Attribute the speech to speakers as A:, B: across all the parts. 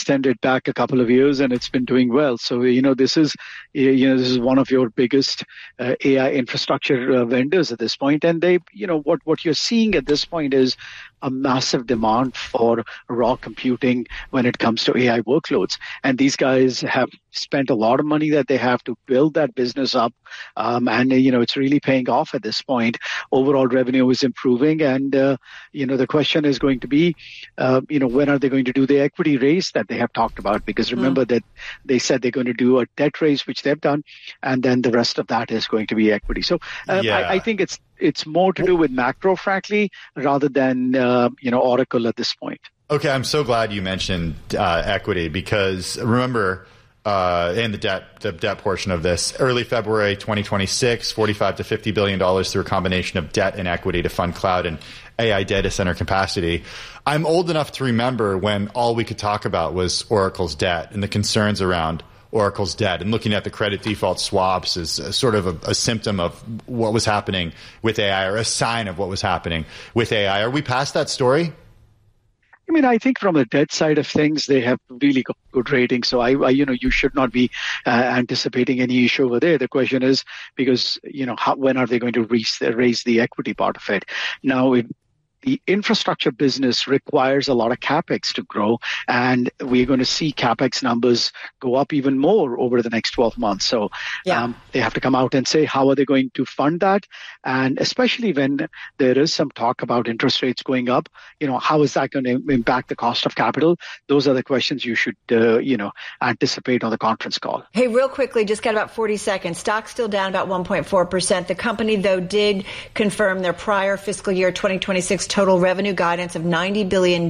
A: extended back a couple of years, and it's been doing well. So, this is one of your biggest AI infrastructure vendors at this point. And they, what you're seeing at this point is a massive demand for raw computing when it comes to AI workloads. And these guys have spent a lot of money that they have to build that business up. And it's really paying off at this point. Overall revenue is improving. And, the question is going to be, when are they going to do the equity raise that they have talked about? Because remember that they said they're going to do a debt raise, which they've done. And then the rest of that is going to be equity. So I think it's more to do with macro, frankly, rather than, Oracle at this point.
B: Okay, I'm so glad you mentioned equity, because remember, in the debt portion of this, early February 2026, $45 to $50 billion through a combination of debt and equity to fund cloud and AI data center capacity. I'm old enough to remember when all we could talk about was Oracle's debt and the concerns around Oracle's debt, and looking at the credit default swaps as sort of a symptom of what was happening with AI, or a sign of what was happening with AI. Are we past that story?
A: I mean, I think from the debt side of things, they have really good ratings. So you should not be anticipating any issue over there. The question is, because, when are they going to raise the equity part of it? Now, the infrastructure business requires a lot of capex to grow, and we're going to see capex numbers go up even more over the next 12 months. So they have to come out and say, how are they going to fund that? And especially when there is some talk about interest rates going up, how is that going to impact the cost of capital? Those are the questions you should, anticipate on the conference call.
C: Hey, real quickly, just got about 40 seconds. Stock's still down about 1.4%. The company, though, did confirm their prior fiscal year 2026 total revenue guidance of $90 billion.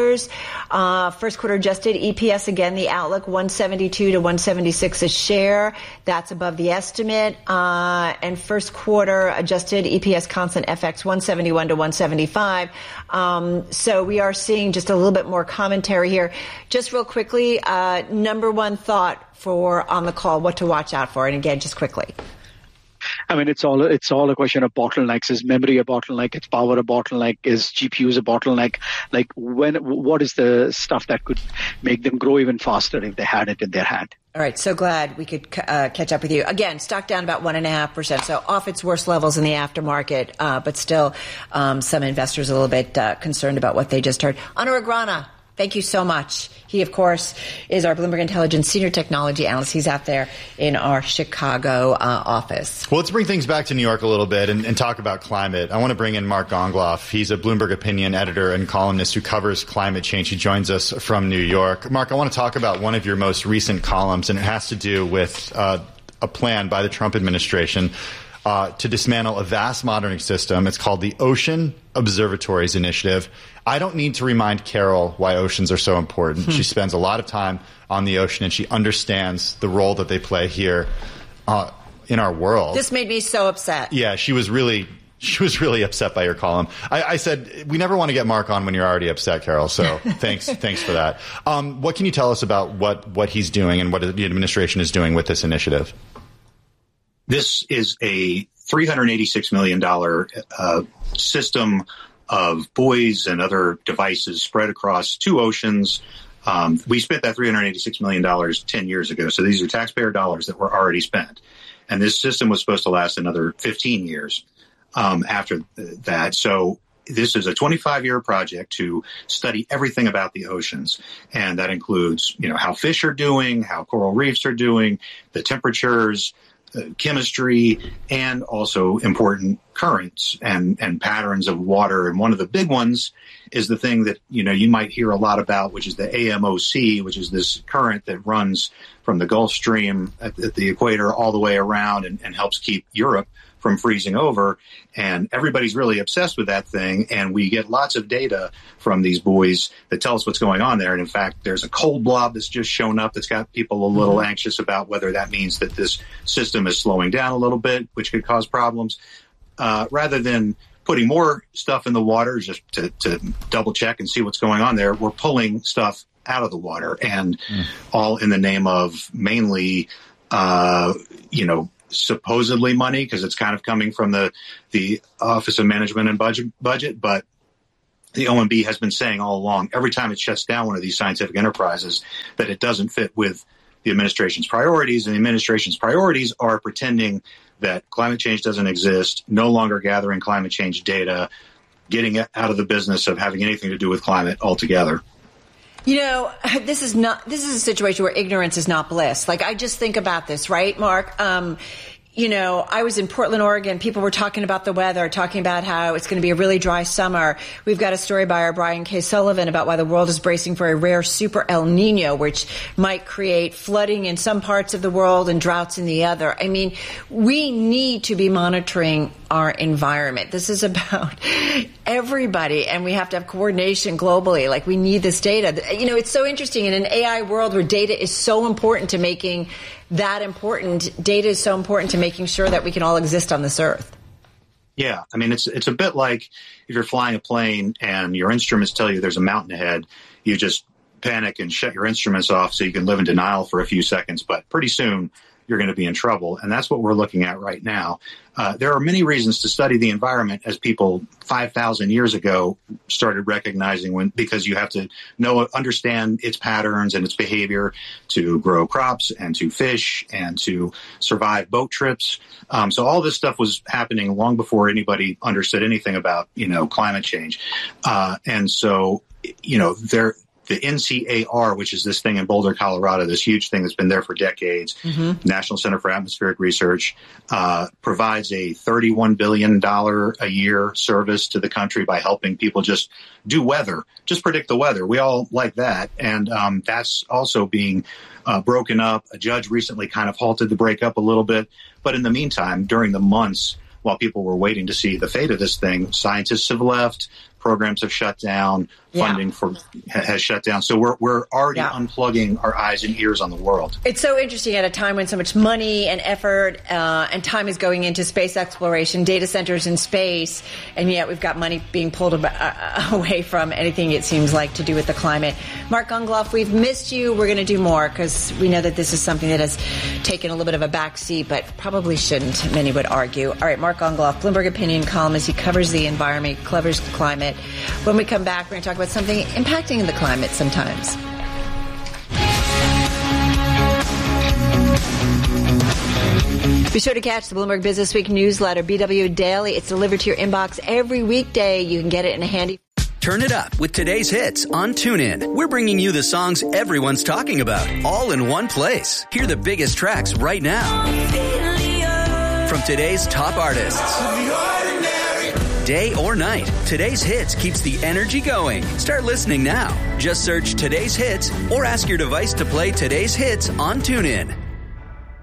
C: First quarter adjusted EPS, again, the outlook 172 to 176 a share. That's above the estimate. And first quarter adjusted EPS constant FX 171 to 175. So we are seeing just a little bit more commentary here. Just real quickly, number one thought for on the call, what to watch out for. And again, just quickly.
A: I mean, it's all a question of bottlenecks. Is memory a bottleneck? Is power a bottleneck? Is GPUs a bottleneck? Like, what is the stuff that could make them grow even faster if they had it in their hand?
C: All right. So glad we could catch up with you. Again, stock down about 1.5%. So off its worst levels in the aftermarket, but still some investors a little bit concerned about what they just heard. Anurag Rana, thank you so much. He, of course, is our Bloomberg Intelligence Senior Technology Analyst. He's out there in our Chicago office.
B: Well, let's bring things back to New York a little bit and talk about climate. I want to bring in Mark Gongloff. He's a Bloomberg opinion editor and columnist who covers climate change. He joins us from New York. Mark, I want to talk about one of your most recent columns, and it has to do with a plan by the Trump administration to dismantle a vast monitoring system. It's called the Ocean Observatories Initiative. I don't need to remind Carol why oceans are so important. She spends a lot of time on the ocean, and she understands the role that they play here in our world.
C: This made me so upset.
B: Yeah, she was really upset by your column. I said, we never want to get Mark on when you're already upset, Carol. So thanks for that. What can you tell us about what he's doing and what the administration is doing with this initiative?
D: This is a $386 million system of buoys and other devices spread across two oceans. We spent that $386 million 10 years ago. So these are taxpayer dollars that were already spent. And this system was supposed to last another 15 years after that. So this is a 25-year project to study everything about the oceans. And that includes, how fish are doing, how coral reefs are doing, the temperatures, chemistry, and also important currents and patterns of water. And one of the big ones is the thing that, you might hear a lot about, which is the AMOC, which is this current that runs from the Gulf Stream at the equator all the way around and helps keep Europe from freezing over. And everybody's really obsessed with that thing. And we get lots of data from these buoys that tell us what's going on there. And in fact, there's a cold blob that's just shown up that's got people a little anxious about whether that means that this system is slowing down a little bit, which could cause problems. Rather than putting more stuff in the water just to double check and see what's going on there, we're pulling stuff out of the water, and all in the name of mainly, supposedly money, because it's kind of coming from the Office of Management and Budget, but the OMB has been saying all along, every time it shuts down one of these scientific enterprises, that it doesn't fit with the administration's priorities. And the administration's priorities are pretending that climate change doesn't exist, no longer gathering climate change data, getting out of the business of having anything to do with climate altogether.
C: You know, this is a situation where ignorance is not bliss. Like, I just think about this, right, Mark? You know, I was in Portland, Oregon. People were talking about the weather, talking about how it's going to be a really dry summer. We've got a story by our Brian K. Sullivan about why the world is bracing for a rare super El Nino, which might create flooding in some parts of the world and droughts in the other. I mean, we need to be monitoring our environment. This is about everybody, and we have to have coordination globally. Like, we need this data. You know, it's so interesting in an AI world where data is so important to making that important. Data is so important to making sure that we can all exist on this earth.
D: Yeah, I mean, it's a bit like if you're flying a plane and your instruments tell you there's a mountain ahead, you just panic and shut your instruments off so you can live in denial for a few seconds. But pretty soon, you're going to be in trouble. And that's what we're looking at right now. There are many reasons to study the environment, as people 5,000 years ago started recognizing, because you have to understand its patterns and its behavior to grow crops and to fish and to survive boat trips. So all this stuff was happening long before anybody understood anything about, climate change. And so, the NCAR, which is this thing in Boulder, Colorado, this huge thing that's been there for decades, National Center for Atmospheric Research, provides a $31 billion a year service to the country by helping people just do weather, just predict the weather. We all like that. And that's also being broken up. A judge recently kind of halted the breakup a little bit. But in the meantime, during the months while people were waiting to see the fate of this thing, scientists have left. Programs have shut down. Funding has shut down. So we're already unplugging our eyes and ears on the world.
C: It's so interesting at a time when so much money and effort and time is going into space exploration, data centers in space, and yet we've got money being pulled away from anything, it seems like, to do with the climate. Mark Gongloff, we've missed you. We're going to do more because we know that this is something that has taken a little bit of a back seat, but probably shouldn't, many would argue. All right, Mark Gongloff, Bloomberg Opinion columnist. He covers the environment, covers the climate. When we come back, we're going to talk about something impacting the climate sometimes. Be sure to catch the Bloomberg Business Week newsletter, BW Daily. It's delivered to your inbox every weekday. You can get it in a handy...
E: Turn it up with today's hits on TuneIn. We're bringing you the songs everyone's talking about, all in one place. Hear the biggest tracks right now from today's top artists. Day or night, today's hits keeps the energy going. Start listening now. Just search today's hits or ask your device to play today's hits on TuneIn.